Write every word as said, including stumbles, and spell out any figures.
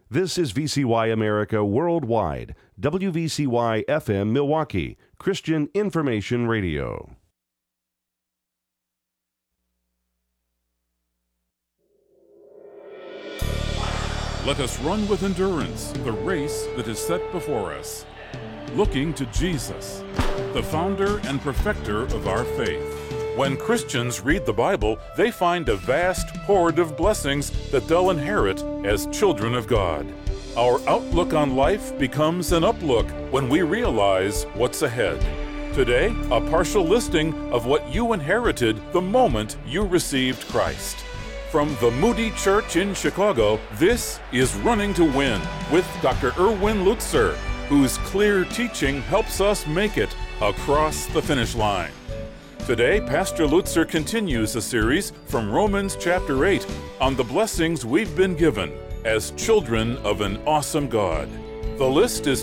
This is V C Y America Worldwide, W V C Y F M Milwaukee, Christian Information Radio. Let us run with endurance the race that is set before us, looking to Jesus, the founder and perfecter of our faith. When Christians read the Bible, they find a vast hoard of blessings that they'll inherit as children of God. Our outlook on life becomes an uplook when we realize what's ahead. Today, a partial listing of what you inherited the moment you received Christ. From the Moody Church in Chicago, this is Running to Win with Doctor Erwin Lutzer, whose clear teaching helps us make it across the finish line. Today, Pastor Lutzer continues a series from Romans chapter eight on the blessings we've been given as children of an awesome God. The list is